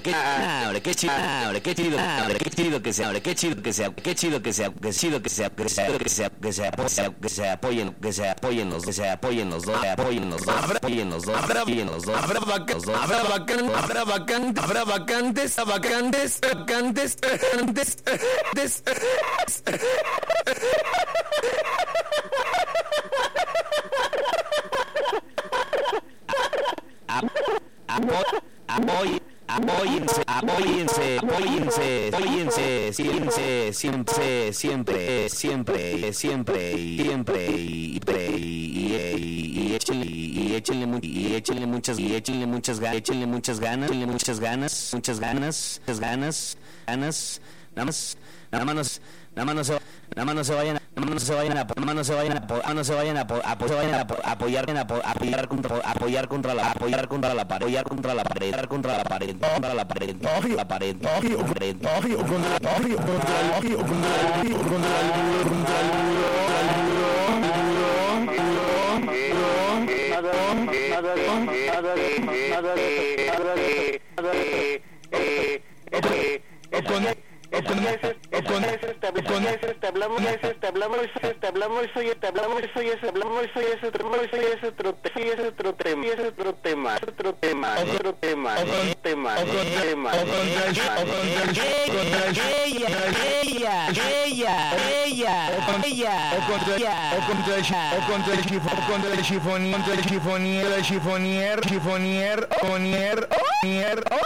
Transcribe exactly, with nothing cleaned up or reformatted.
qué, ah, hombre, qué chido, ah, hombre, qué chido, ah, hombre, qué chido que sea, hombre, qué chido que sea, qué chido que sea, qué chido que sea, que sea, que sea, que se apoyen, que se apoyen, que se apoyen los, que se apoyen los dos, apoyen los dos, apoyen los dos, apoyen los dos, habrá vacantes, habrá vacantes, habrá vacantes, habrá vacantes, vacantes, vacantes, vacantes, vacantes. Apoy, apóyense, apóyense, apóyense, apóyense, siempre, siempre, siempre, siempre, siempre, y siempre, y y échenle, y échenle, y échenle muchas, y échenle muchas ganas, échenle muchas ganas, échenle muchas ganas, muchas ganas, muchas ganas, ganas, nada más, nada más, nada más no se, nada más no se vayan, nada más no se vayan, nada más no se vayan, no se vayan a apoyar, apoyar contra, apoyar contra la, apoyar contra la pared, apoyar contra la pared, contra la pared, contra la pared, la pared, la pared, contra el contra el contra el contra el contra el muro, con ese con ese con ese hablamos ese hablamos ese hablamos soy hablamos soy ese hablamos soy ese hablamos soy ese otro ese otro tema ese otro tema otro tema otro tema otro tema otro tema ella ella ella ella ella o contra o contra o contra el chifón contra el chifonier contra el chifonier el chifonier chifonier chifonier